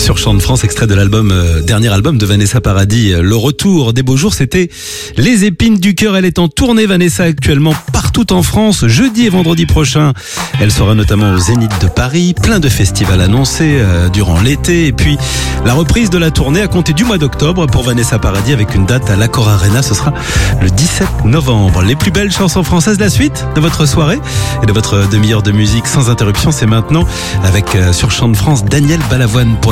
Sur Chant de France, extrait de l'album, dernier album de Vanessa Paradis, Le Retour des Beaux Jours, c'était Les Épines du Cœur. Elle est en tournée, Vanessa, actuellement partout en France. Jeudi et vendredi prochain, elle sera notamment au Zénith de Paris. Plein de festivals annoncés durant l'été. Et puis, la reprise de la tournée à compter du mois d'octobre pour Vanessa Paradis avec une date à l'Accor Arena. Ce sera le 17 novembre. Les plus belles chansons françaises, la suite de votre soirée et de votre demi-heure de musique sans interruption, c'est maintenant avec sur Chant de France, Daniel Balavoine pour